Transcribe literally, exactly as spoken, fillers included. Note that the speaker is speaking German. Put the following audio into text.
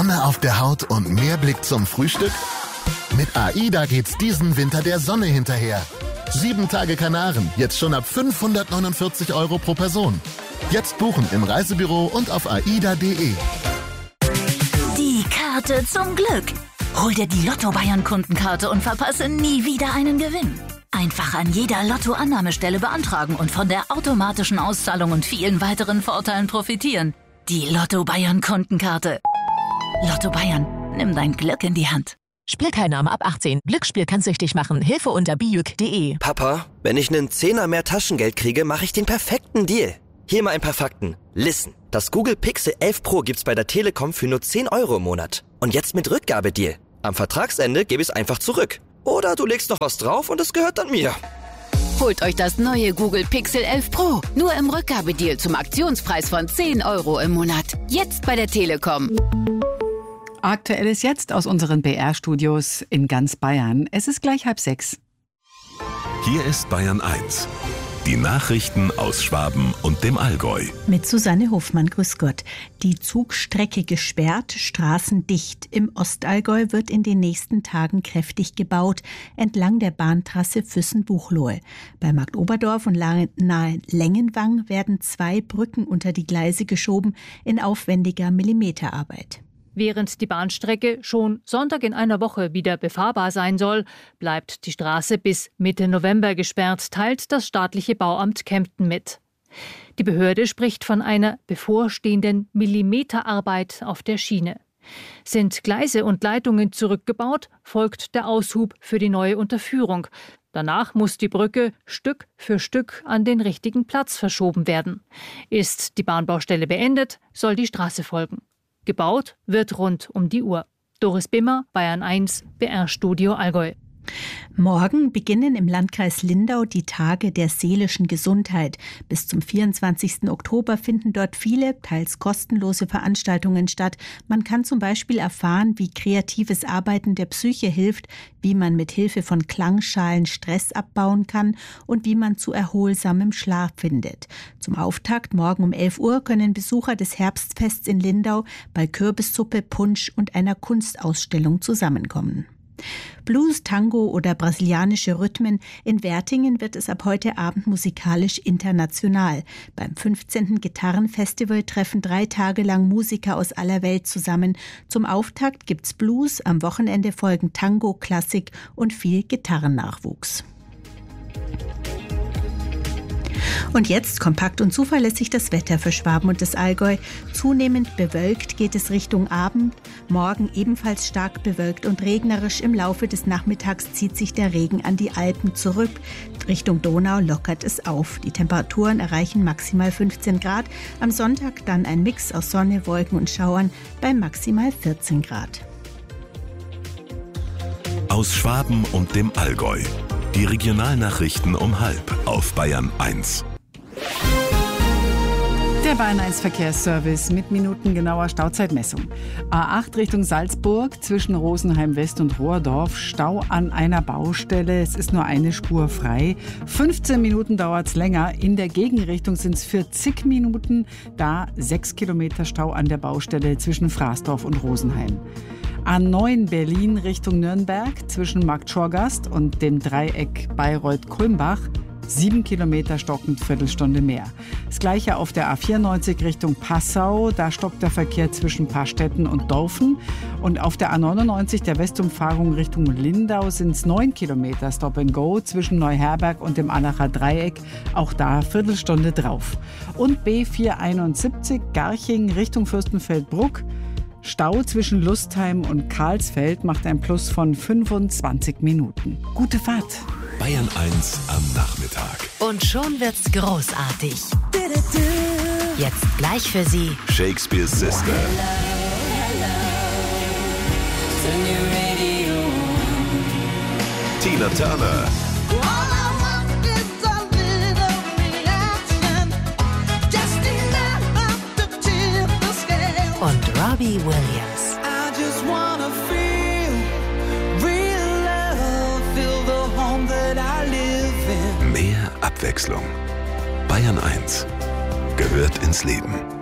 Sonne auf der Haut und mehr Blick zum Frühstück? Mit AIDA geht's diesen Winter der Sonne hinterher. Sieben Tage Kanaren, jetzt schon ab fünfhundertneunundvierzig Euro pro Person. Jetzt buchen im Reisebüro und auf aida punkt de. Die Karte zum Glück. Hol dir die Lotto-Bayern-Kundenkarte und verpasse nie wieder einen Gewinn. Einfach an jeder Lotto-Annahmestelle beantragen und von der automatischen Auszahlung und vielen weiteren Vorteilen profitieren. Die Lotto-Bayern-Kundenkarte. Lotto Bayern, nimm dein Glück in die Hand. Spielteilnahme ab achtzehn. Glücksspiel kann süchtig machen. Hilfe unter bijuk punkt de. Papa, wenn ich einen Zehner mehr Taschengeld kriege, mache ich den perfekten Deal. Hier mal ein paar Fakten. Listen, das Google Pixel elf Pro gibt's bei der Telekom für nur zehn Euro im Monat. Und jetzt mit Rückgabedeal. Am Vertragsende gebe ich es einfach zurück. Oder du legst noch was drauf und es gehört dann mir. Holt euch das neue Google Pixel elf Pro. Nur im Rückgabedeal zum Aktionspreis von zehn Euro im Monat. Jetzt bei der Telekom. Aktuelles jetzt aus unseren B R-Studios in ganz Bayern. Es ist gleich halb sechs. Hier ist Bayern eins. Die Nachrichten aus Schwaben und dem Allgäu. Mit Susanne Hofmann, grüß Gott. Die Zugstrecke gesperrt, Straßen dicht. Im Ostallgäu wird in den nächsten Tagen kräftig gebaut, entlang der Bahntrasse Füssen-Buchloe. Bei Marktoberdorf und nahe Längenwang werden zwei Brücken unter die Gleise geschoben in aufwendiger Millimeterarbeit. Während die Bahnstrecke schon Sonntag in einer Woche wieder befahrbar sein soll, bleibt die Straße bis Mitte November gesperrt, teilt das staatliche Bauamt Kempten mit. Die Behörde spricht von einer bevorstehenden Millimeterarbeit auf der Schiene. Sind Gleise und Leitungen zurückgebaut, folgt der Aushub für die neue Unterführung. Danach muss die Brücke Stück für Stück an den richtigen Platz verschoben werden. Ist die Bahnbaustelle beendet, soll die Straße folgen. Gebaut wird rund um die Uhr. Doris Bimmer, Bayern eins, B R-Studio Allgäu. Morgen beginnen im Landkreis Lindau die Tage der seelischen Gesundheit. Bis zum vierundzwanzigsten Oktober finden dort viele, teils kostenlose Veranstaltungen statt. Man kann zum Beispiel erfahren, wie kreatives Arbeiten der Psyche hilft, wie man mit Hilfe von Klangschalen Stress abbauen kann und wie man zu erholsamem Schlaf findet. Zum Auftakt morgen um elf Uhr können Besucher des Herbstfests in Lindau bei Kürbissuppe, Punsch und einer Kunstausstellung zusammenkommen. Blues, Tango oder brasilianische Rhythmen. In Wertingen wird es ab heute Abend musikalisch international. Beim fünfzehnten Gitarrenfestival treffen drei Tage lang Musiker aus aller Welt zusammen. Zum Auftakt gibt's Blues, am Wochenende folgen Tango, Klassik und viel Gitarrennachwuchs. Und jetzt kompakt und zuverlässig das Wetter für Schwaben und das Allgäu. Zunehmend bewölkt geht es Richtung Abend. Morgen ebenfalls stark bewölkt und regnerisch. Im Laufe des Nachmittags zieht sich der Regen an die Alpen zurück. Richtung Donau lockert es auf. Die Temperaturen erreichen maximal fünfzehn Grad. Am Sonntag dann ein Mix aus Sonne, Wolken und Schauern bei maximal vierzehn Grad. Aus Schwaben und dem Allgäu. Die Regionalnachrichten um halb auf Bayern eins. Der Bayern eins Verkehrsservice mit minutengenauer Stauzeitmessung. A acht Richtung Salzburg zwischen Rosenheim West und Rohrdorf. Stau an einer Baustelle. Es ist nur eine Spur frei. fünfzehn Minuten dauert es länger. In der Gegenrichtung sind es vierzig Minuten. Da sechs Kilometer Stau an der Baustelle zwischen Fraßdorf und Rosenheim. A neun Berlin Richtung Nürnberg zwischen Markt Schorgast und dem Dreieck Bayreuth-Kulmbach. Sieben Kilometer stockend, Viertelstunde mehr. Das gleiche auf der A vierundneunzig Richtung Passau. Da stockt der Verkehr zwischen Paarstetten und Dorfen. Und auf der A neunundneunzig der Westumfahrung Richtung Lindau sind es neun Kilometer Stop and Go zwischen Neuherberg und dem Annacher Dreieck. Auch da Viertelstunde drauf. Und B vierhunderteinundsiebzig Garching Richtung Fürstenfeldbruck. Stau zwischen Lustheim und Karlsfeld macht ein Plus von fünfundzwanzig Minuten. Gute Fahrt. Bayern eins am Nachmittag. Und schon wird's großartig. Jetzt gleich für Sie Shakespeare's Sister. Tina Turner. und Robbie Williams. Mehr Abwechslung. Bayern eins gehört ins Leben.